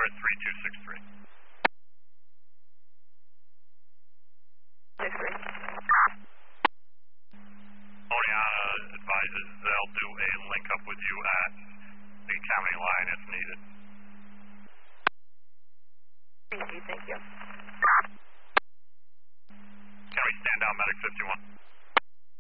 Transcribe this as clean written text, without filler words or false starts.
Tower 3263. 63. Oriana advises they'll do a link up with you at the county line if needed. Thank you. Can we stand down, Medic 51?